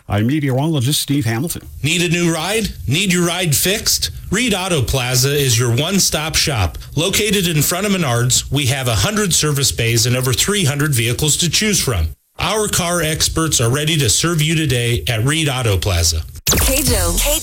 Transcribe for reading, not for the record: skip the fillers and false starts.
I'm meteorologist Steve Hamilton. Need a new ride? Need your ride fixed? Reed Auto Plaza is your one-stop shop. Located in front of Menards, we have 100 service bays and over 300 vehicles to choose from. Our car experts are ready to serve you today at Reed Auto Plaza. KJO.